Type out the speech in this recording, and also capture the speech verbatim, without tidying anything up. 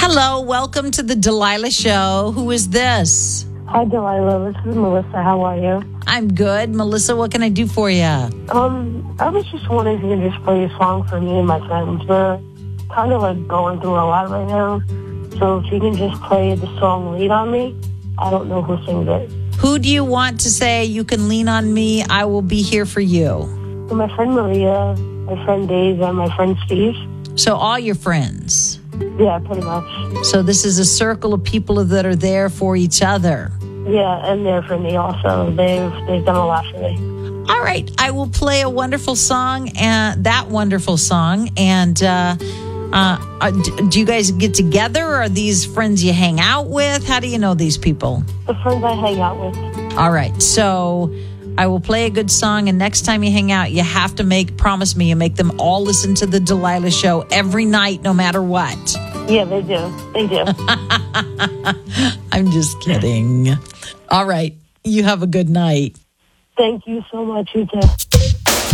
Hello, welcome to the Delilah Show. Who is this? Hi, Delilah. This is Melissa. How are you? I'm good. Melissa, what can I do for you? Um, I was just wondering if you could just play a song for me and my friends. We're kind of like going through a lot right now. So if you can just play the song Lean on Me. I don't know who sings it. Who do you want to say you can lean on me? I will be here for you. So my friend Maria, my friend Dave, and my friend Steve. So all your friends. Yeah, pretty much. So this is a circle of people that are there for each other. Yeah, and they're for me also. They've they've done a lot for me. All right, I will play a wonderful song, and that wonderful song. And uh, uh, do you guys get together? Or are these friends you hang out with? How do you know these people? The friends I hang out with. All right, so I will play a good song, and next time you hang out, you have to make, promise me, you make them all listen to the Delilah Show every night, no matter what. Yeah, they do. They do. I'm just kidding. All right, you have a good night. Thank you so much, you too.